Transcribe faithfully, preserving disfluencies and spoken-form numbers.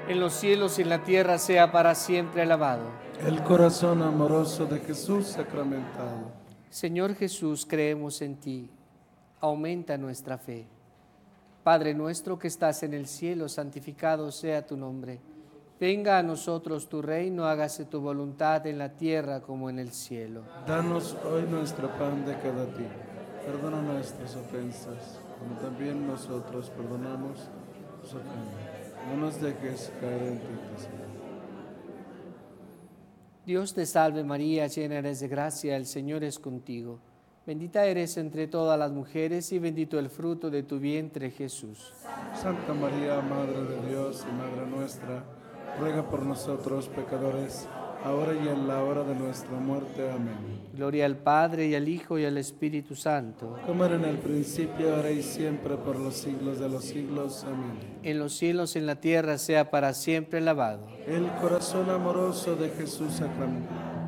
en los cielos y en la tierra sea para siempre alabado. El corazón amoroso de Jesús sacramentado. Señor Jesús, creemos en ti, aumenta nuestra fe. Padre nuestro que estás en el cielo, santificado sea tu nombre. Venga a nosotros tu reino, hágase tu voluntad en la tierra como en el cielo. Danos hoy nuestro pan de cada día. Perdona nuestras ofensas, como también nosotros perdonamos sus ofensas. No nos dejes caer en tentación. Dios te salve María, llena eres de gracia, el Señor es contigo. Bendita eres entre todas las mujeres y bendito el fruto de tu vientre, Jesús. Santa María, Madre de Dios y Madre nuestra, ruega por nosotros pecadores, ahora y en la hora de nuestra muerte. Amén. Gloria al Padre, y al Hijo, y al Espíritu Santo. Como era en el principio, ahora y siempre, por los siglos de los siglos. Amén. En los cielos y en la tierra sea para siempre alabado. El corazón amoroso de Jesús sacramentado.